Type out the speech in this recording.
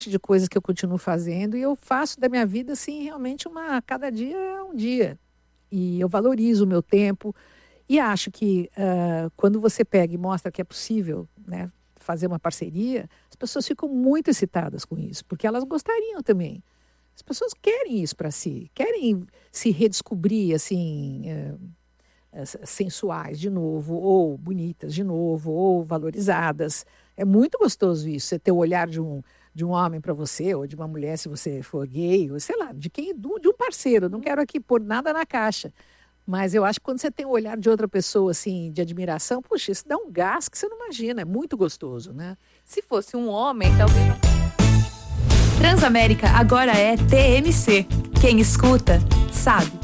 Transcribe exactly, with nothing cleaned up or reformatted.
de coisas que eu continuo fazendo e eu faço da minha vida, assim, realmente uma... Cada dia é um dia. E eu valorizo o meu tempo e acho que uh, quando você pega e mostra que é possível, né, fazer uma parceria, as pessoas ficam muito excitadas com isso, porque elas gostariam também. As pessoas querem isso para si, querem se redescobrir, assim... Uh, sensuais de novo, ou bonitas de novo, ou valorizadas. É muito gostoso isso, você ter o olhar de um, de um homem para você, ou de uma mulher se você for gay, ou sei lá, de quem, de um parceiro. Não quero aqui pôr nada na caixa, mas eu acho que quando você tem o olhar de outra pessoa, assim, de admiração, puxa, isso dá um gás que você não imagina, é muito gostoso, né? Se fosse um homem, talvez... Transamérica agora é T M C. Quem escuta, sabe.